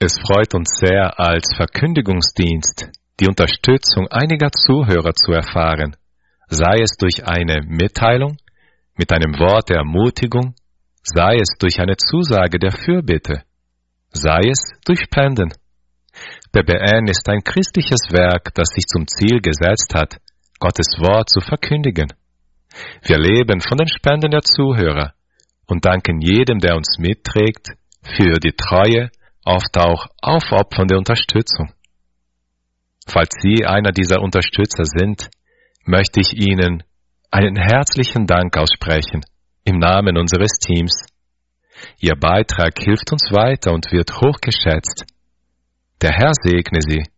Es freut uns sehr, als Verkündigungsdienst die Unterstützung einiger Zuhörer zu erfahren, sei es durch eine Mitteilung, mit einem Wort der Ermutigung, sei es durch eine Zusage der Fürbitte, sei es durch Spenden. PBN ist ein christliches Werk, das sich zum Ziel gesetzt hat, Gottes Wort zu verkündigen. Wir leben von den Spenden der Zuhörer und danken jedem, der uns mitträgt, für die treue, oft auch aufopfernde Unterstützung. Falls Sie einer dieser Unterstützer sind, möchte ich Ihnen einen herzlichen Dank aussprechen im Namen unseres Teams. Ihr Beitrag hilft uns weiter und wird hochgeschätzt. Der Herr segne Sie.